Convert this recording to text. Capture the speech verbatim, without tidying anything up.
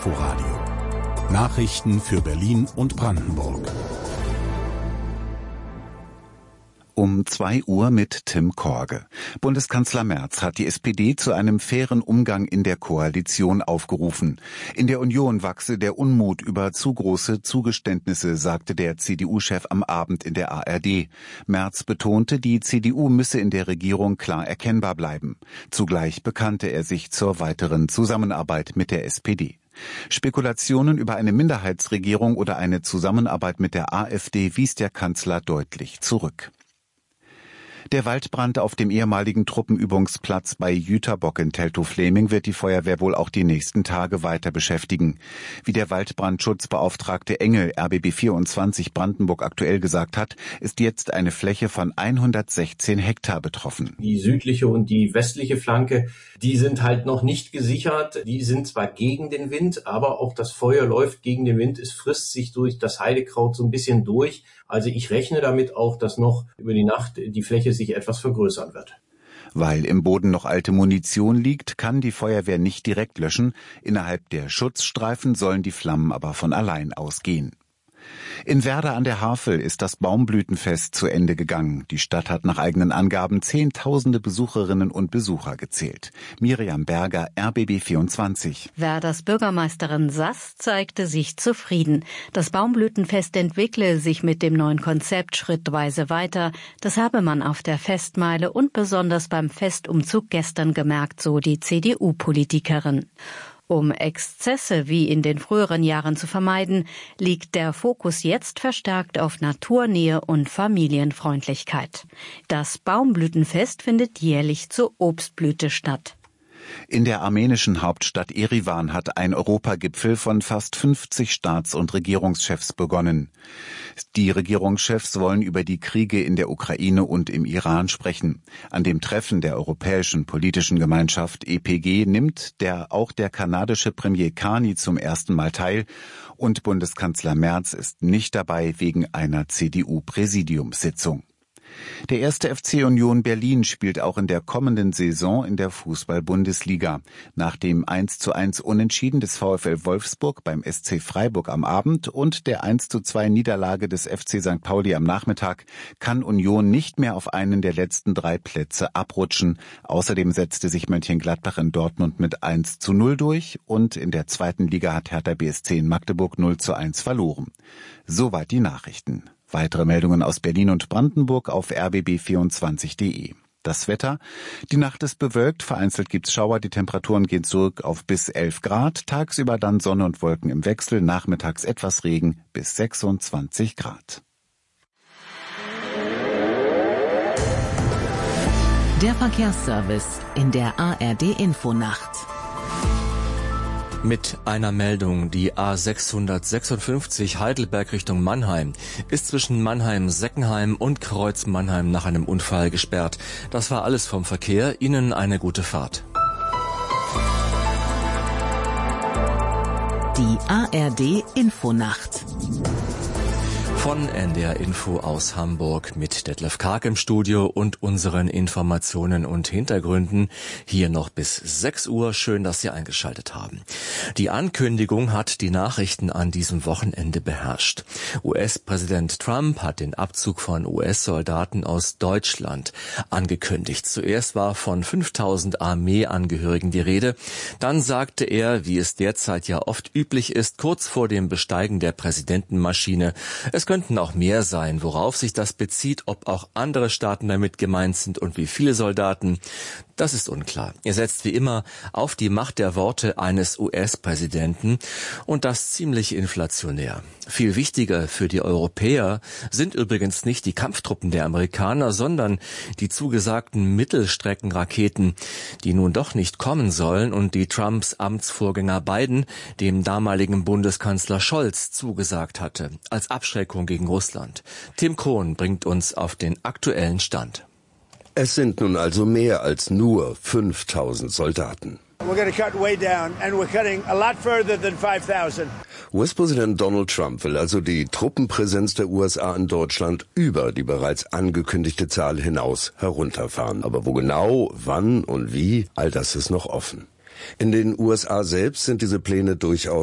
Inforadio. Nachrichten für Berlin und Brandenburg. Um zwei Uhr mit Tim Korge. Bundeskanzler Merz hat die S P D zu einem fairen Umgang in der Koalition aufgerufen. In der Union wachse der Unmut über zu große Zugeständnisse, sagte der C D U-Chef am Abend in der A R D. Merz betonte, die C D U müsse in der Regierung klar erkennbar bleiben. Zugleich bekannte er sich zur weiteren Zusammenarbeit mit der S P D. Spekulationen über eine Minderheitsregierung oder eine Zusammenarbeit mit der A f D wies der Kanzler deutlich zurück. Der Waldbrand auf dem ehemaligen Truppenübungsplatz bei Jüterbock in Teltow-Fläming wird die Feuerwehr wohl auch die nächsten Tage weiter beschäftigen. Wie der Waldbrandschutzbeauftragte Engel R B B vierundzwanzig Brandenburg aktuell gesagt hat, ist jetzt eine Fläche von hundertsechzehn Hektar betroffen. Die südliche und die westliche Flanke, die sind halt noch nicht gesichert. Die sind zwar gegen den Wind, aber auch das Feuer läuft gegen den Wind. Es frisst sich durch das Heidekraut so ein bisschen durch. Also ich rechne damit auch, dass noch über die Nacht die Fläche sich etwas vergrößern wird. Weil im Boden noch alte Munition liegt, kann die Feuerwehr nicht direkt löschen. Innerhalb der Schutzstreifen sollen die Flammen aber von allein ausgehen. In Werder an der Havel ist das Baumblütenfest zu Ende gegangen. Die Stadt hat nach eigenen Angaben Zehntausende Besucherinnen und Besucher gezählt. Miriam Berger, R B B vierundzwanzig. Werders Bürgermeisterin Sass zeigte sich zufrieden. Das Baumblütenfest entwickle sich mit dem neuen Konzept schrittweise weiter. Das habe man auf der Festmeile und besonders beim Festumzug gestern gemerkt, so die C D U-Politikerin. Um Exzesse wie in den früheren Jahren zu vermeiden, liegt der Fokus jetzt verstärkt auf Naturnähe und Familienfreundlichkeit. Das Baumblütenfest findet jährlich zur Obstblüte statt. In der armenischen Hauptstadt Erivan hat ein Europagipfel von fast fünfzig Staats- und Regierungschefs begonnen. Die Regierungschefs wollen über die Kriege in der Ukraine und im Iran sprechen. An dem Treffen der Europäischen Politischen Gemeinschaft E P G nimmt der, auch der kanadische Premier Carney zum ersten Mal teil und Bundeskanzler Merz ist nicht dabei wegen einer C D U-Präsidiumssitzung. Der erste F C Union Berlin spielt auch in der kommenden Saison in der Fußball-Bundesliga. Nach dem eins zu eins Unentschieden des VfL Wolfsburg beim S C Freiburg am Abend und der eins zu zwei Niederlage des F C Sankt Pauli am Nachmittag kann Union nicht mehr auf einen der letzten drei Plätze abrutschen. Außerdem setzte sich Mönchengladbach in Dortmund mit eins zu null durch und in der zweiten Liga hat Hertha B S C in Magdeburg null zu eins verloren. Soweit die Nachrichten. Weitere Meldungen aus Berlin und Brandenburg auf r b b vierundzwanzig punkt de. Das Wetter. Die Nacht ist bewölkt, vereinzelt gibt's Schauer, die Temperaturen gehen zurück auf bis elf Grad, tagsüber dann Sonne und Wolken im Wechsel, nachmittags etwas Regen bis sechsundzwanzig Grad. Der Verkehrsservice in der A R D-Infonacht. Mit einer Meldung, die A sechshundertsechsundfünfzig Heidelberg Richtung Mannheim ist zwischen Mannheim-Seckenheim und Kreuz-Mannheim nach einem Unfall gesperrt. Das war alles vom Verkehr. Ihnen eine gute Fahrt. Die A R D-Infonacht. Von N D R Info aus Hamburg mit Detlef Karg im Studio und unseren Informationen und Hintergründen. Hier noch bis sechs Uhr. Schön, dass Sie eingeschaltet haben. Die Ankündigung hat die Nachrichten an diesem Wochenende beherrscht. U S-Präsident Trump hat den Abzug von U S-Soldaten aus Deutschland angekündigt. Zuerst war von fünftausend Armeeangehörigen die Rede. Dann sagte er, wie es derzeit ja oft üblich ist, kurz vor dem Besteigen der Präsidentenmaschine, es könnte könnten auch mehr sein. Worauf sich das bezieht, ob auch andere Staaten damit gemeint sind und wie viele Soldaten, das ist unklar. Er setzt wie immer auf die Macht der Worte eines U S-Präsidenten und das ziemlich inflationär. Viel wichtiger für die Europäer sind übrigens nicht die Kampftruppen der Amerikaner, sondern die zugesagten Mittelstreckenraketen, die nun doch nicht kommen sollen und die Trumps Amtsvorgänger Biden dem damaligen Bundeskanzler Scholz zugesagt hatte, als Abschreckung gegen Russland. Tim Krohn bringt uns auf den aktuellen Stand. Es sind nun also mehr als nur fünftausend Soldaten. U S-Präsident Donald Trump will also die Truppenpräsenz der U S A in Deutschland über die bereits angekündigte Zahl hinaus herunterfahren. Aber wo genau, wann und wie, all das ist noch offen. In den U S A selbst sind diese Pläne durchaus